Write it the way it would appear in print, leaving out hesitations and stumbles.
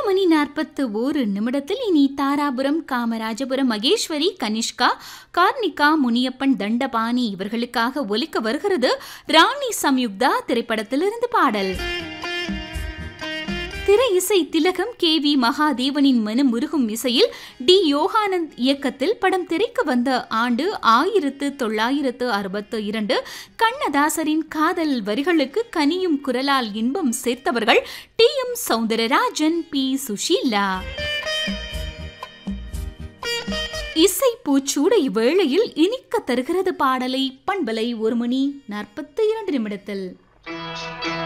1:41 இனி தாராபுரம், காமராஜபுரம் மகேஸ்வரி, கனிஷ்கா, கார்னிகா, முனியப்பன், தண்டபாணி இவர்களுக்காக ஒலிக்க வருகிறது ராணி சம்யுக்தா திரைப்படத்திலிருந்து பாடல். திரை இசை திலகம் கே.வி. மகாதேவனின் மனமுருகும் இசையில் டி. யோகானந்த் இயக்கத்தில் படம் திரைக்கு வந்த ஆண்டு 1962. கண்ணதாசரின் காதல் வரிகளுக்கு கனியும் குரலால் இன்பம் சேர்த்தவர்கள் டி.எம். சௌந்தரராஜன், பி. சுஷீலா. இசை பூச்சூடை வேளையில் இனிக்க தருகிறது பாடலை பண்பலை 1:42